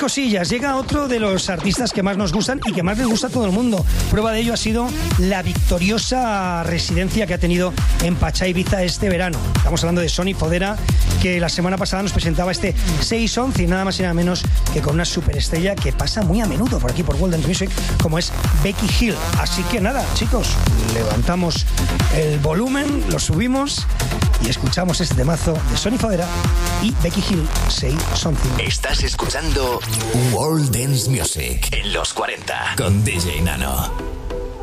cosillas, llega otro de los artistas que más nos gustan y que más les gusta a todo el mundo. Prueba de ello ha sido la victoriosa residencia que ha tenido en Pachá, Ibiza este verano. Estamos hablando de Sonny Fodera, que la semana pasada nos presentaba este 6-11 y nada más y nada menos que con una superestrella que pasa muy a menudo por aquí por World Dance Music, como es Becky Hill. Así que nada, chicos, levantamos el volumen, lo subimos y escuchamos este temazo de Sonny Fodera y Becky Hill, Say Something. Estás escuchando World Dance Music en los 40 con DJ Nano.